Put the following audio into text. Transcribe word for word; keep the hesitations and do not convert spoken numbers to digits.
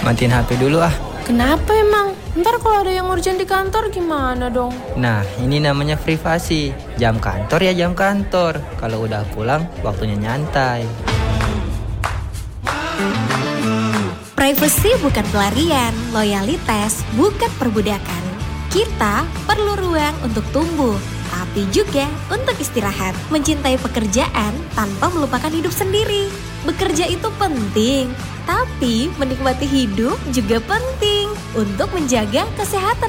Matiin H P dulu ah. Kenapa emang? Ntar kalau ada yang urgent di kantor gimana dong? Nah, ini namanya privasi. Jam kantor ya jam kantor. Kalau udah pulang, waktunya nyantai. Privacy bukan pelarian, loyalitas bukan perbudakan. Kita perlu ruang untuk tumbuh, tapi juga untuk istirahat. Mencintai pekerjaan tanpa melupakan hidup sendiri. Bekerja itu penting, tapi menikmati hidup juga penting untuk menjaga kesehatan